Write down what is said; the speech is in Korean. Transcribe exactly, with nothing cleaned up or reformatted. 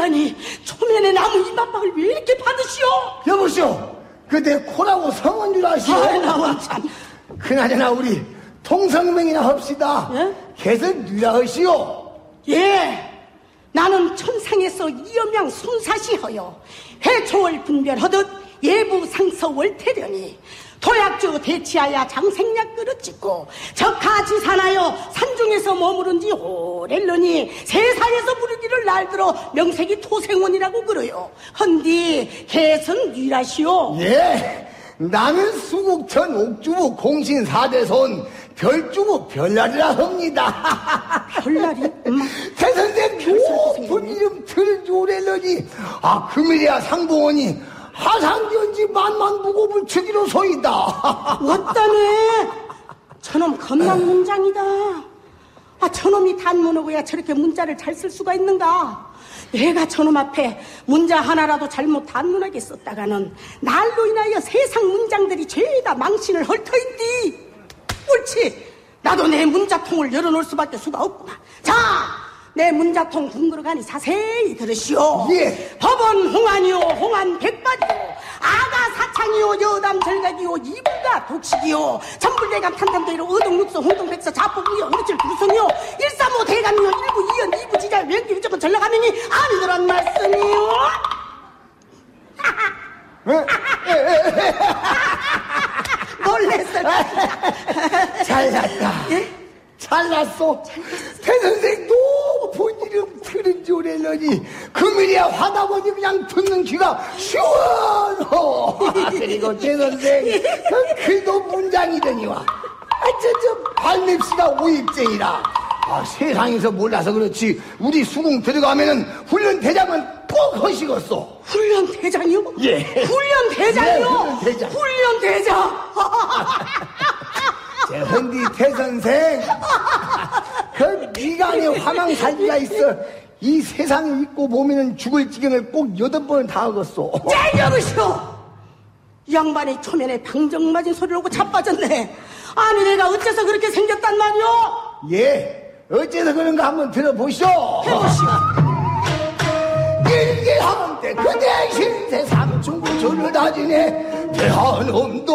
양반이 초면에 나무 이만박을 왜 이렇게 받으시오? 여보시오, 그대 코라고 성은 줄 아시오? 아, 나와 참. 그나저나 우리 통성명이나 합시다. 예? 계속 누라하시오. 예, 나는 천상에서 이엄양 순사시허여 해초월 분별하듯 예부 상서월 태련이 도약주 대치하여 장생약 그릇 짓고 적하지산하여 산중에서 머무른 지 오렐러니 세상에서 부르기를 날들어 명색이 토생원이라고 그러요. 헌디 개선 유라시오. 예, 나는 수국천 옥주부 공신 사대손 별주부 별날이라 합니다. 별날이? 엄마. 대선생 높은 이름 들주오렐러니 아 금일이야 상봉원이 하상견지 만만 무고불 추기로 소이다. 어떠네. 저놈 겁난 문장이다. 아, 저놈이 단문하고야 저렇게 문자를 잘 쓸 수가 있는가. 내가 저놈 앞에 문자 하나라도 잘못 단문하게 썼다가는 날로 인하여 세상 문장들이 죄다 망신을 할 터인디. 옳지. 나도 내 문자통을 열어놓을 수밖에 수가 없구나. 자, 내 문자통 둥그러 가니 자세히 들으시오. 예. 법원 홍안이요 홍안 백발이요 아가 사창이요 여담 절각이요 이부가 독식이요 전불대감 탄탄대로 의동육서 홍동백서 자포구요 어느칠 구성이요 일삼오 대감이요 일부 이연 이부 지자 왼기 위적은 전라가면이 아니더란 말씀이요. 놀랬어. 잘났다. 예? 잘났어. 대선생 높은 이름 들은 줄 알려니 금일이야 화다보니 그냥 듣는 귀가 시원호. 그리고 대선생 그도 문장이더니와 아저저 발맵시가 오입쟁이라. 아, 세상에서 몰라서 그렇지 우리 수궁 들어가면은 훈련 대장은 꼭 하시겠어. 훈련 대장이요? 예. 훈련 대장이요? 네, 훈련 대장. 훈련 대장. 제 헌디 태선생 그 미간에 화망살기가 있어. 이 세상을 잊고 보면은 죽을 지경을 꼭 여덟 번은 다 하겠소. 째려보시오. 이 양반이 초면에 방정 맞은 소리를 하고 자빠졌네. 아니 내가 어째서 그렇게 생겼단 말이오? 예, 어째서 그런가 한번 들어보시오. 해보시오. 일기하면 때 그 대신 세상 중구 조를 다지네 대한음도